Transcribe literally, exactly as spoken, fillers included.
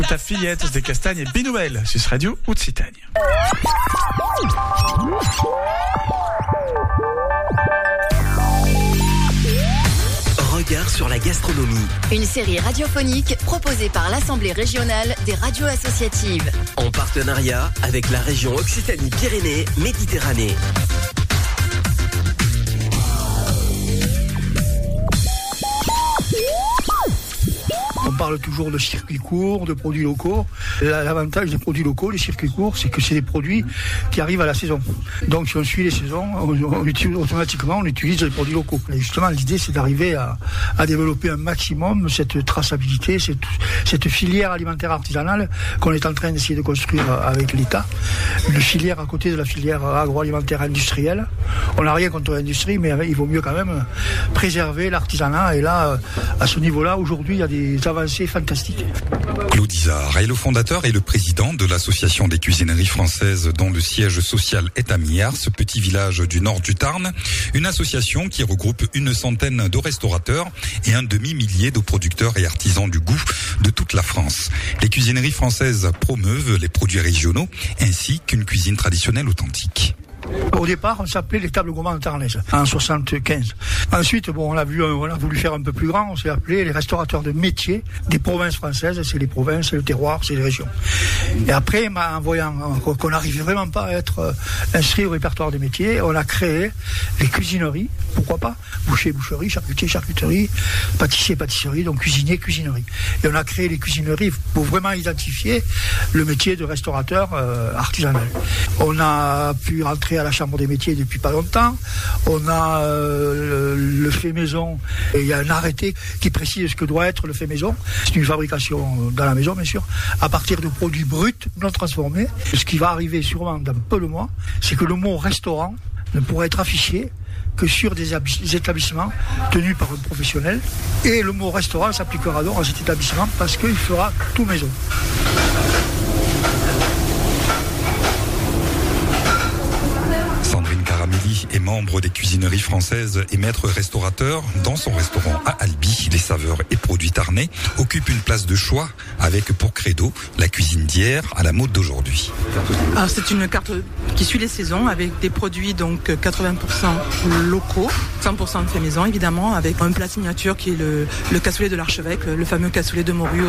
Ta fillette des castagnes et Binoubel, Suisse Radio, Occitanie. Regard sur la gastronomie. Une série radiophonique proposée par l'Assemblée régionale des radios associatives. En partenariat avec la région Occitanie-Pyrénées-Méditerranée. On parle toujours de circuits courts, de produits locaux. L'avantage des produits locaux, les circuits courts, c'est que c'est des produits qui arrivent à la saison. Donc si on suit les saisons, on, on utilise, automatiquement on utilise les produits locaux. Et justement, l'idée c'est d'arriver à, à développer un maximum cette traçabilité, cette, cette filière alimentaire artisanale qu'on est en train d'essayer de construire avec l'État. Une filière à côté de la filière agroalimentaire industrielle. On n'a rien contre l'industrie, mais il vaut mieux quand même préserver l'artisanat. Et là, à ce niveau-là, aujourd'hui, il y a des avancées fantastiques. Claude Isard est le fondateur et le président de l'association des cuisineries françaises dont le siège social est à Miars, ce petit village du nord du Tarn. Une association qui regroupe une centaine de restaurateurs et un demi-millier de producteurs et artisans du goût de toute la France. Les cuisineries françaises promeuvent les produits régionaux ainsi qu'une cuisine traditionnelle authentique. Au départ, on s'appelait les tables gourmandes tarnaises, en soixante-quinze. Ensuite, bon, on a vu, on a voulu faire un peu plus grand, on s'est appelé les restaurateurs de métier des provinces françaises. C'est les provinces, c'est le terroir, c'est les régions. Et après, en voyant qu'on n'arrivait vraiment pas à être inscrit au répertoire des métiers, on a créé les cuisineries, pourquoi pas, boucher, boucherie, charcutier, charcuterie, pâtissier, pâtisserie, donc cuisinier, cuisinerie. Et on a créé les cuisineries pour vraiment identifier le métier de restaurateur euh, artisanal. On a pu rentrer à la Chambre des métiers depuis pas longtemps. On a euh, le, le fait maison, et il y a un arrêté qui précise ce que doit être le fait maison. C'est une fabrication dans la maison, bien sûr, à partir de produits bruts, non transformés. Ce qui va arriver sûrement dans peu de mois, c'est que le mot restaurant ne pourra être affiché que sur des, des établissements tenus par un professionnel. Et le mot restaurant s'appliquera donc à cet établissement parce qu'il fera tout maison. Sandrine Caramelli est membre des cuisineries françaises et maître restaurateur. Dans son restaurant à Albi, les saveurs et produits tarnais occupent une place de choix avec pour credo la cuisine d'hier à la mode d'aujourd'hui. Alors c'est une carte qui suit les saisons avec des produits donc quatre-vingts pour cent locaux, cent pour cent de fait maison évidemment, avec un plat signature qui est le, le cassoulet de l'archevêque, le fameux cassoulet de morue